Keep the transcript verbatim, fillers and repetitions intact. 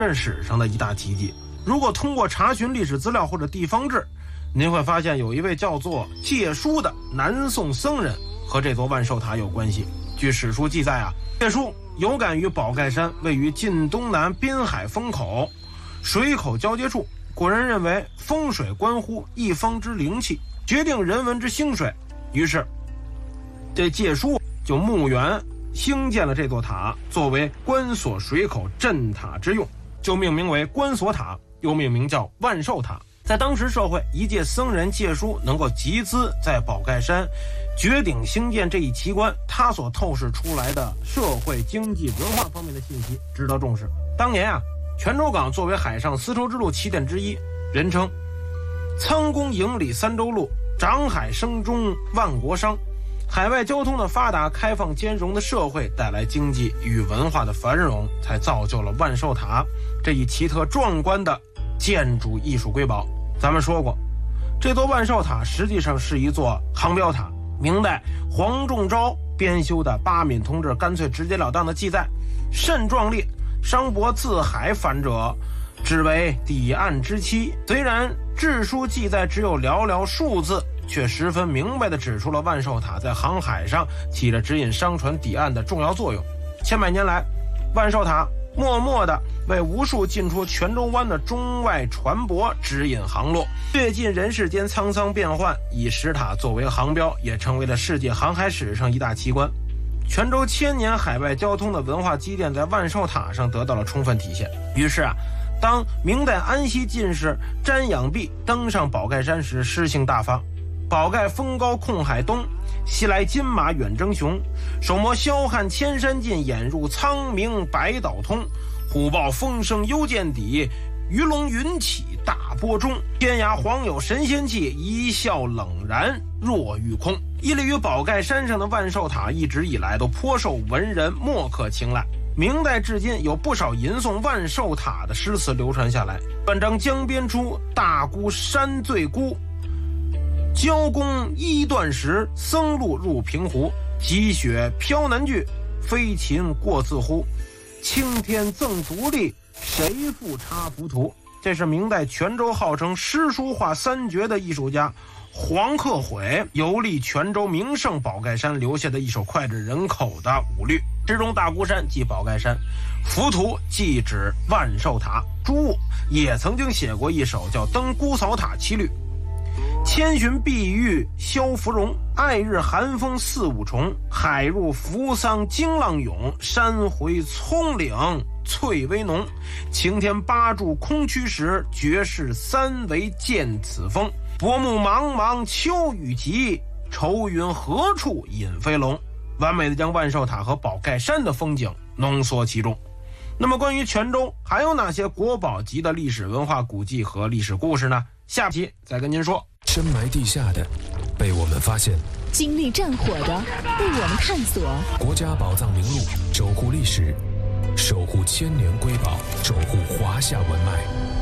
山史上的一大奇迹。如果通过查询历史资料或者地方志，您会发现有一位叫做介书的南宋僧人和这座万寿塔有关系。据史书记载啊，介书有感于宝盖山位于晋东南滨海风口水口交接处，古人认为风水关乎一方之灵气，决定人文之兴衰，于是这介书就墓园兴建了这座塔，作为关锁水口镇塔之用，就命名为关锁塔，又命名叫万寿塔。在当时社会，一介僧人介书能够集资在宝盖山绝顶兴建这一奇观，他所透视出来的社会经济文化方面的信息值得重视。当年啊，泉州港作为海上丝绸之路起点之一，人称仓公营里三州路，长海生中万国商。海外交通的发达，开放兼容的社会带来经济与文化的繁荣，才造就了万寿塔这一奇特壮观的建筑艺术瑰宝。咱们说过，这座万寿塔实际上是一座航标塔。明代黄仲昭编修的《八闽通志》干脆直截了当的记载，甚壮烈，商伯自海返者，只为抵岸之期。虽然志书记载只有寥寥数字，却十分明白地指出了万寿塔在航海上起着指引商船抵岸的重要作用。千百年来，万寿塔默默地为无数进出泉州湾的中外船舶指引航路。阅尽人世间沧桑变幻，以石塔作为航标，也成为了世界航海史上一大奇观。泉州千年海外交通的文化积淀在万寿塔上得到了充分体现。于是啊，当明代安西进士詹养弼登上宝盖山时，诗兴大发。宝盖峰高控海东，西来金马远征雄。手摩霄汉千山尽，眼入苍冥百岛通。虎豹风声幽见底，鱼龙云起大波中。天涯黄有神仙气，一笑冷然若玉空。屹立于宝盖山上的万寿塔一直以来都颇受文人墨客青睐。明代至今有不少吟诵万寿塔的诗词流传下来。断章江边出，大孤山最孤。交公衣断时，僧路入平湖。积雪飘南去，飞禽过自乎。青天赠独立，谁复插浮屠？这是明代泉州号称诗书画三绝的艺术家黄克悔游历泉州名胜宝盖山留下的一首脍炙人口的五律。诗中大孤山即宝盖山，浮屠即指万寿塔。朱雾也曾经写过一首叫《登姑嫂塔七律》。千寻碧玉消芙蓉，爱日寒风四五重。海入扶桑惊浪涌，山回葱岭翠微浓。晴天八柱空虚时，绝世三围见此风。薄暮茫茫秋雨急，愁云何处引飞龙。完美的将万寿塔和宝盖山的风景浓缩其中。那么关于泉州还有哪些国宝级的历史文化古迹和历史故事呢？下期再跟您说。 深埋地下的被我们发现， 经历战火的被我们探索。 国家宝藏名录，守护历史，守护千年瑰宝，守护华夏文脉。